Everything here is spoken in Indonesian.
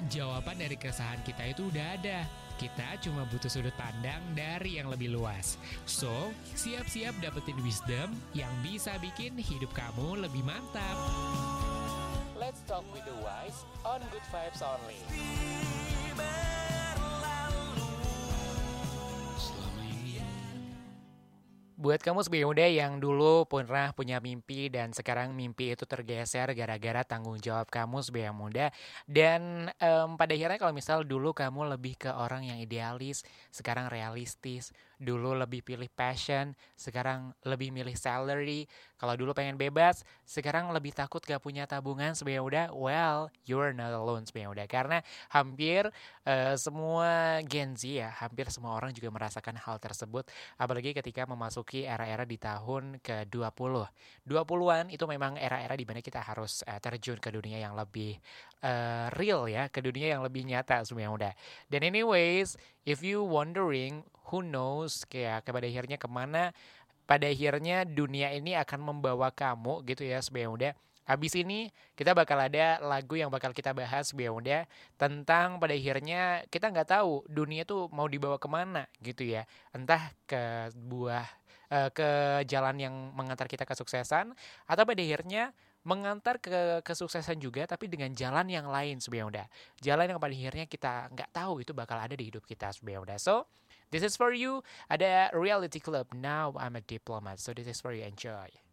Jawaban dari keresahan kita itu udah ada. Kita cuma butuh sudut pandang dari yang lebih luas. So, siap-siap dapetin wisdom yang bisa bikin hidup kamu lebih mantap. Let's talk with the wise on Good Vibes Only. Buat kamu sebagai muda yang dulu pernah punya mimpi dan sekarang mimpi itu tergeser gara-gara tanggung jawab kamu sebagai muda. Dan pada akhirnya kalau misal dulu kamu lebih ke orang yang idealis, sekarang realistis. Dulu lebih pilih passion, sekarang lebih milih salary. Kalau dulu pengen bebas, sekarang lebih takut gak punya tabungan sebagai muda. Well, you're not alone sebagai muda. Karena hampir semua Gen Z ya, hampir semua orang juga merasakan hal tersebut. Apalagi ketika memasuki era-era di tahun ke-20. 20-an itu memang era-era di mana kita harus terjun ke dunia yang lebih real ya, ke dunia yang lebih nyata sebenarnya udah. Dan anyways, if you wondering, who knows kayak pada akhirnya kemana pada akhirnya dunia ini akan membawa kamu gitu ya sebenarnya udah. Habis ini kita bakal ada lagu yang bakal kita bahas sebenarnya udah tentang pada akhirnya kita nggak tahu dunia tuh mau dibawa kemana gitu ya. Entah ke ke jalan yang mengantar kita kesuksesan atau pada akhirnya mengantar ke kesuksesan juga tapi dengan jalan yang lain sebenarnya udah. Jalan yang pada akhirnya kita nggak tahu itu bakal ada di hidup kita sebenarnya udah. So, this is for you. Ada Reality Club. Now I'm a Diplomat. So this is for you. Enjoy.